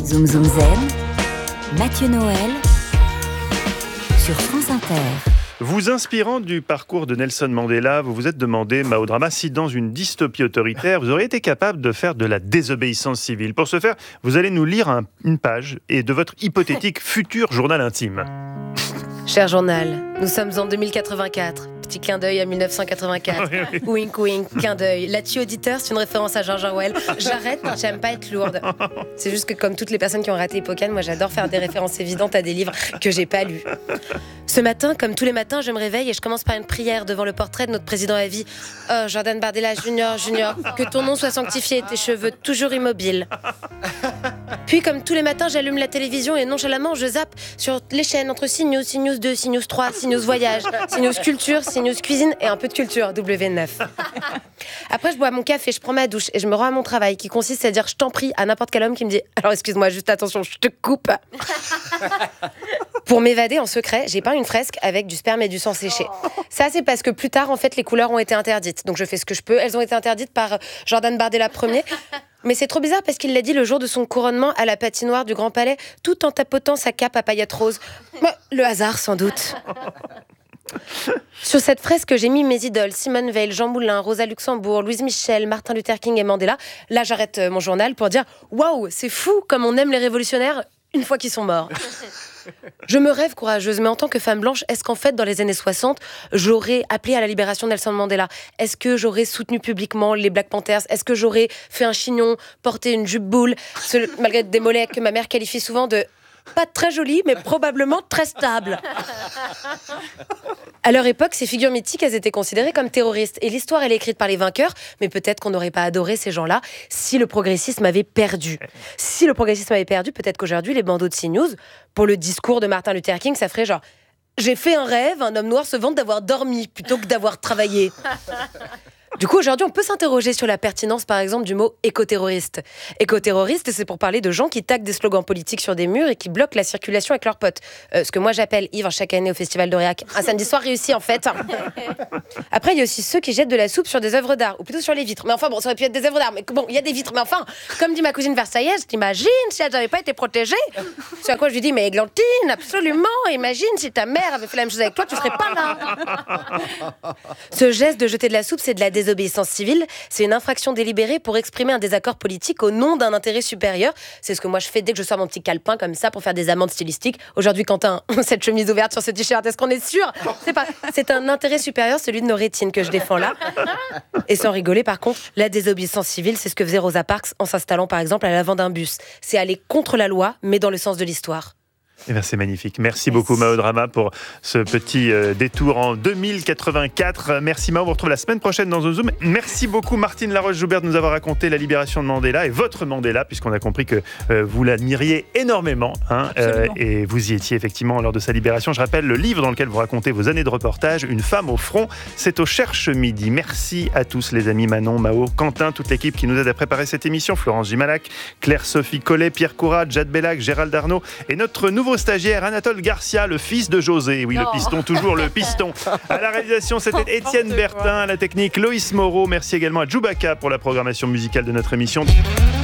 Zoom Zoom Zen, Mathieu Noël sur France Inter. Vous inspirant du parcours de Nelson Mandela, vous vous êtes demandé, Mao Drama, si dans une dystopie autoritaire, vous auriez été capable de faire de la désobéissance civile. Pour ce faire, vous allez nous lire une page de votre hypothétique futur journal intime. Cher journal, nous sommes en 2084. Petit clin d'œil à 1984. Wink wink, clin d'œil. Là-dessus, auditeur, c'est une référence à George Orwell. J'arrête, j'aime pas être lourde. C'est juste que comme toutes les personnes qui ont raté Hippocane, moi j'adore faire des références évidentes à des livres que j'ai pas lus. Ce matin, comme tous les matins, je me réveille et je commence par une prière devant le portrait de notre président à vie. Oh, Jordan Bardella Junior, que ton nom soit sanctifié et tes cheveux toujours immobiles. Puis, comme tous les matins, j'allume la télévision et nonchalamment, je zappe sur les chaînes entre CNews, CNews 2, CNews 3, CNews Voyage, CNews Culture, CNews Cuisine et un peu de culture, W9. Après, je bois mon café, je prends ma douche et je me rends à mon travail qui consiste à dire je t'en prie à n'importe quel homme qui me dit « Alors excuse-moi, juste attention, je te coupe ». Pour m'évader en secret, j'ai peint une fresque avec du sperme et du sang séché. Ça, c'est parce que plus tard, en fait, les couleurs ont été interdites. Donc je fais ce que je peux. Elles ont été interdites par Jordan Bardella Ier. Mais c'est trop bizarre parce qu'il l'a dit le jour de son couronnement à la patinoire du Grand Palais, tout en tapotant sa cape à paillettes roses. Le hasard, sans doute. Sur cette fresque, j'ai mis mes idoles, Simone Veil, Jean Moulin, Rosa Luxembourg, Louise Michel, Martin Luther King et Mandela. Là, j'arrête mon journal pour dire « Waouh, c'est fou comme on aime les révolutionnaires une fois qu'ils sont morts ». Je me rêve courageuse, mais en tant que femme blanche, est-ce qu'en fait, dans les années 60, j'aurais appelé à la libération de Nelson Mandela? Est-ce que j'aurais soutenu publiquement les Black Panthers? Est-ce que j'aurais fait un chignon, porté une jupe boule, malgré des mollets que ma mère qualifie souvent de pas très jolis, mais probablement très stables? À leur époque, ces figures mythiques, elles étaient considérées comme terroristes. Et l'histoire, elle est écrite par les vainqueurs, mais peut-être qu'on n'aurait pas adoré ces gens-là si le progressisme avait perdu. Si le progressisme avait perdu, peut-être qu'aujourd'hui, les bandeaux de CNews, pour le discours de Martin Luther King, ça ferait genre « J'ai fait un rêve, un homme noir se vante d'avoir dormi plutôt que d'avoir travaillé ». Du coup, aujourd'hui, on peut s'interroger sur la pertinence, par exemple, du mot écoterroriste. Écoterroriste, c'est pour parler de gens qui taguent des slogans politiques sur des murs et qui bloquent la circulation avec leurs potes. Ce que moi, j'appelle ivre chaque année au Festival d'Aurillac. Un samedi soir réussi, en fait. Après, il y a aussi ceux qui jettent de la soupe sur des œuvres d'art, ou plutôt sur les vitres. Mais enfin, bon, ça aurait pu être des œuvres d'art. Mais bon, il y a des vitres. Mais enfin, comme dit ma cousine versaillaise, t'imagines si elles n'avaient pas été protégées? C'est à quoi je lui dis, mais Églantine, absolument, imagine si ta mère avait fait la même chose avec toi, tu serais pas là. Ce geste de jeter de la soupe, c'est de la désobéissance civile, c'est une infraction délibérée pour exprimer un désaccord politique au nom d'un intérêt supérieur. C'est ce que moi je fais dès que je sors mon petit calepin comme ça pour faire des amendes stylistiques. Aujourd'hui, Quentin, cette chemise ouverte sur ce t-shirt, est-ce qu'on est sûr? C'est un intérêt supérieur, celui de nos rétines que je défends là. Et sans rigoler, par contre, la désobéissance civile, c'est ce que faisait Rosa Parks en s'installant par exemple à l'avant d'un bus. C'est aller contre la loi, mais dans le sens de l'histoire. Eh bien, c'est magnifique. Merci beaucoup, Mao Drama, pour ce petit détour en 2084. Merci, Mao. On vous retrouve la semaine prochaine dans Zoom. Merci beaucoup, Martine Laroche-Joubert, de nous avoir raconté la libération de Mandela et votre Mandela, puisqu'on a compris que vous l'admiriez énormément. Et vous y étiez effectivement lors de sa libération. Je rappelle le livre dans lequel vous racontez vos années de reportage, Une femme au front. C'est au Cherche Midi. Merci à tous, les amis Manon, Mao, Quentin, toute l'équipe qui nous aide à préparer cette émission. Florence Gimalac, Claire-Sophie Collet, Pierre Courade, Jade Bellac, Gérald Arnaud et notre nouveau stagiaire Anatole Garcia, le fils de José. Oui, le piston, toujours le piston. À la réalisation, c'était Étienne Bertin. À la technique, Loïs Moreau. Merci également à Djoubaka pour la programmation musicale de notre émission.